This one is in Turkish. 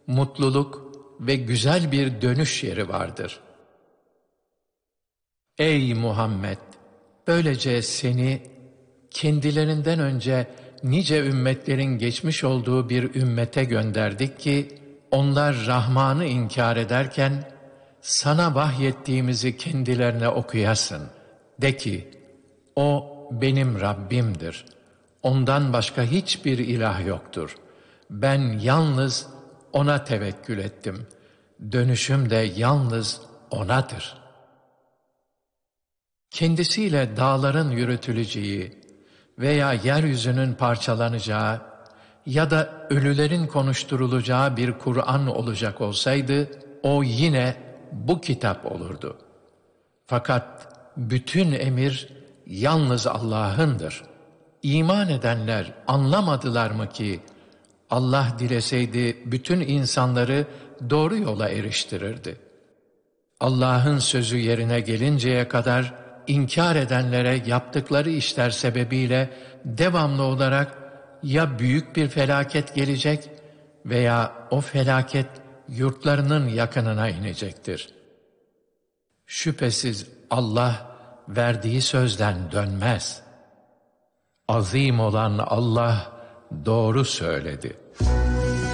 mutluluk ve güzel bir dönüş yeri vardır. Ey Muhammed! Böylece seni kendilerinden önce nice ümmetlerin geçmiş olduğu bir ümmete gönderdik ki, onlar Rahman'ı inkar ederken, sana vahyettiğimizi kendilerine okuyasın. De ki, o benim Rabbimdir. Ondan başka hiçbir ilah yoktur. Ben yalnız O'na tevekkül ettim. Dönüşüm de yalnız O'nadır. Kendisiyle dağların yürütüleceği veya yeryüzünün parçalanacağı ya da ölülerin konuşturulacağı bir Kur'an olacak olsaydı, o yine bu kitap olurdu. Fakat bütün emir yalnız Allah'ındır. İman edenler anlamadılar mı ki, Allah dileseydi bütün insanları doğru yola eriştirirdi. Allah'ın sözü yerine gelinceye kadar inkar edenlere yaptıkları işler sebebiyle devamlı olarak ya büyük bir felaket gelecek veya o felaket yurtlarının yakınına inecektir. Şüphesiz Allah verdiği sözden dönmez. Azim olan Allah doğru söyledi.